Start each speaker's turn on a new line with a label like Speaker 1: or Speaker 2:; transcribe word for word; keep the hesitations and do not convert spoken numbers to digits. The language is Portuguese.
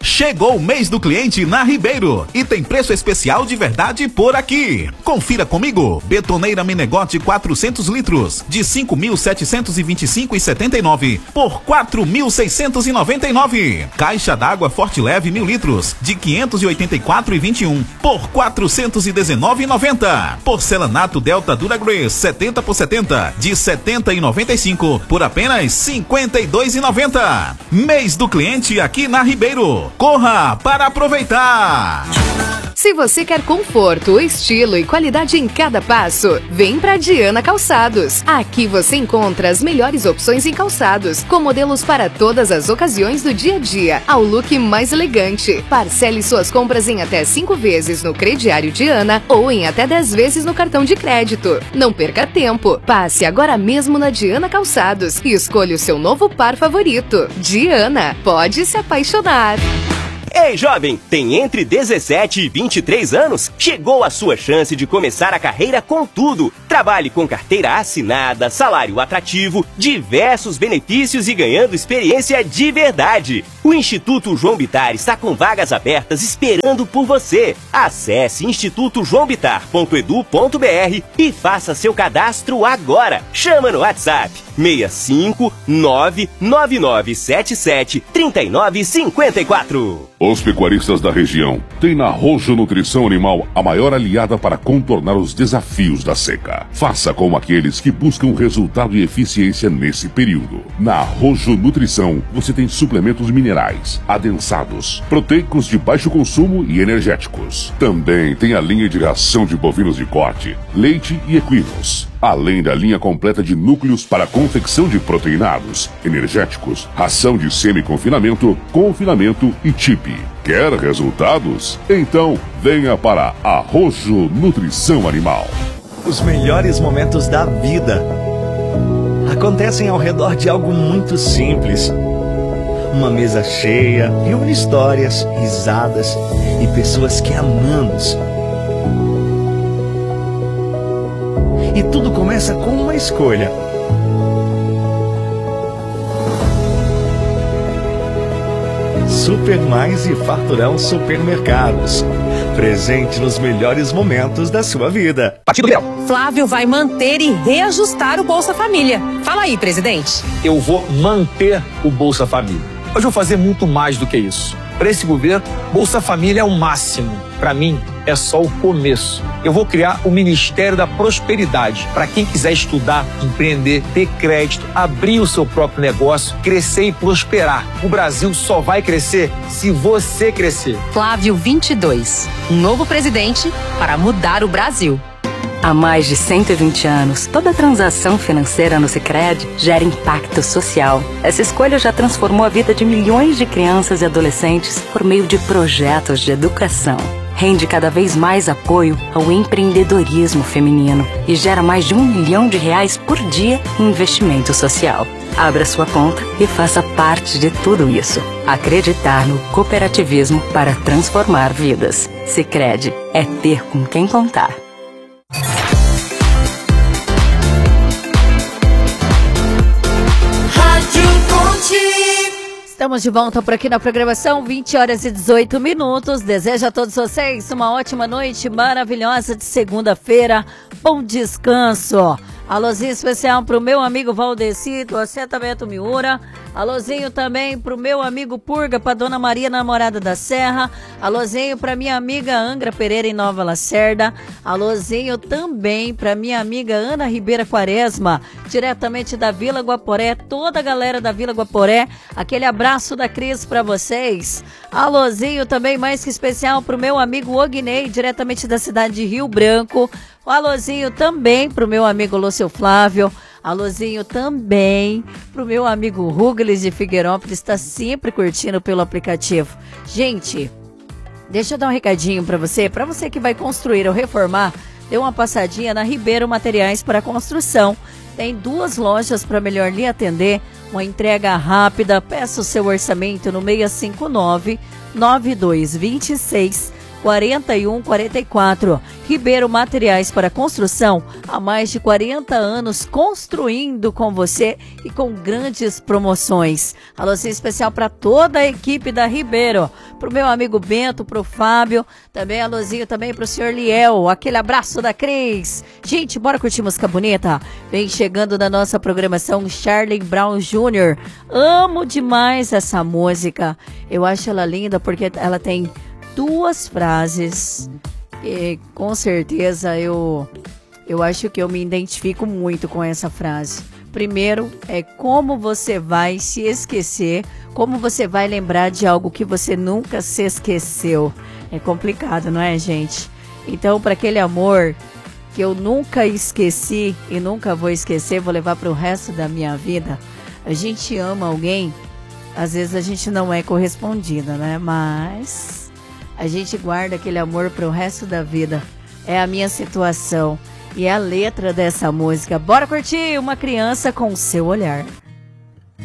Speaker 1: Chegou o mês do cliente na Ribeiro e tem preço especial de verdade por aqui. Confira comigo. Betoneira Menegote quatrocentos litros de cinco mil setecentos e vinte e cinco reais e setenta e nove centavos por quatro mil seiscentos e noventa e nove reais. Caixa d'água Forte Leve mil litros de quinhentos e oitenta e quatro reais e vinte e um centavos por quatrocentos e dezenove reais e noventa centavos. Porcelanato Delta Dura Grace setenta por setenta de setenta e noventa e cinco centavos por apenas cinquenta e dois reais e noventa centavos. Mês do cliente aqui na Ribeiro. Corra para aproveitar!
Speaker 2: Se você quer conforto, estilo e qualidade em cada passo, vem pra Diana Calçados. Aqui você encontra as melhores opções em calçados, com modelos para todas as ocasiões do dia a dia, ao look mais elegante. Parcele suas compras em até cinco vezes no crediário Diana ou em até dez vezes no cartão de crédito. Não perca tempo, passe agora mesmo na Diana Calçados e escolha o seu novo par favorito. Diana, pode se apaixonar.
Speaker 3: Ei, jovem, tem entre dezessete e vinte e três anos? Chegou a sua chance de começar a carreira com tudo. Trabalhe com carteira assinada, salário atrativo, diversos benefícios e ganhando experiência de verdade. O Instituto João Bittar está com vagas abertas esperando por você. Acesse instituto joão bittar ponto edu ponto br e faça seu cadastro agora. Chama no WhatsApp seis cinco nove nove nove sete sete três nove cinco quatro.
Speaker 4: Os pecuaristas da região têm na Rojo Nutrição Animal a maior aliada para contornar os desafios da seca. Faça como aqueles que buscam resultado e eficiência nesse período. Na Rojo Nutrição você tem suplementos minerais, adensados, proteicos de baixo consumo e energéticos. Também tem a linha de ração de bovinos de corte, leite e equinos. Além da linha completa de núcleos para confecção de proteinados, energéticos, ração de semi-confinamento, confinamento e chip. Quer resultados? Então venha para a Rojo Nutrição Animal.
Speaker 5: Os melhores momentos da vida acontecem ao redor de algo muito simples. Uma mesa cheia, reúne histórias, risadas e pessoas que amamos. E tudo começa com uma escolha. Super Mais e Farturão Supermercados. Presente nos melhores momentos da sua vida.
Speaker 6: Partido Liberal. Flávio vai manter e reajustar o Bolsa Família. Fala aí, presidente.
Speaker 7: Eu vou manter o Bolsa Família. Mas vou fazer muito mais do que isso. Para esse governo, Bolsa Família é o máximo. Para mim, é só o começo. Eu vou criar o Ministério da Prosperidade para quem quiser estudar, empreender, ter crédito, abrir o seu próprio negócio, crescer e prosperar. O Brasil só vai crescer se você crescer.
Speaker 6: Flávio vinte e dois, um novo presidente para mudar o Brasil.
Speaker 8: Há mais de cento e vinte anos, toda transação financeira no Sicredi gera impacto social. Essa escolha já transformou a vida de milhões de crianças e adolescentes por meio de projetos de educação. Rende cada vez mais apoio ao empreendedorismo feminino e gera mais de um milhão de reais por dia em investimento social. Abra sua conta e faça parte de tudo isso. Acreditar no cooperativismo para transformar vidas. Sicredi é ter com quem contar.
Speaker 9: Estamos de volta por aqui na programação, vinte horas e dezoito minutos. Desejo a todos vocês uma ótima noite maravilhosa de segunda-feira. Bom descanso. Alôzinho especial pro meu amigo Valdeci, do assentamento Miura. Alôzinho também pro meu amigo Purga, pra Dona Maria, namorada da Serra. Alôzinho pra minha amiga Angra Pereira, em Nova Lacerda. Alôzinho também pra minha amiga Ana Ribeira Quaresma, diretamente da Vila Guaporé. Toda a galera da Vila Guaporé, aquele abraço da Cris pra vocês. Alôzinho também mais que especial pro meu amigo Ognei, diretamente da cidade de Rio Branco. Um alôzinho também pro meu amigo Lúcio Flávio. Alôzinho também pro meu amigo Ruglis de Figueirópolis, está sempre curtindo pelo aplicativo. Gente, deixa eu dar um recadinho para você, para você que vai construir ou reformar, dê uma passadinha na Ribeiro Materiais para Construção. Tem duas lojas para melhor lhe atender, uma entrega rápida. Peça o seu orçamento no seis cinco nove, nove dois dois seis, quatro um quatro quatro. Ribeiro Materiais para Construção, há mais de quarenta anos construindo com você e com grandes promoções. Alôzinho especial para toda a equipe da Ribeiro. pro meu amigo Bento, pro Fábio, também alôzinho também pro senhor Liel, aquele abraço da Cris. Gente, bora curtir música bonita? Vem chegando na nossa programação Charlie Brown Júnior Amo demais essa música, eu acho ela linda porque ela tem duas frases e com certeza eu, eu acho que eu me identifico muito com essa frase. Primeiro é como você vai se esquecer, como você vai lembrar de algo que você nunca se esqueceu. É complicado, não é, gente? Então, para aquele amor que eu nunca esqueci e nunca vou esquecer, vou levar para o resto da minha vida. A gente ama alguém, às vezes a gente não é correspondida, né? Mas a gente guarda aquele amor para o resto da vida. É a minha situação. E é a letra dessa música. Bora curtir Uma Criança com Seu Olhar.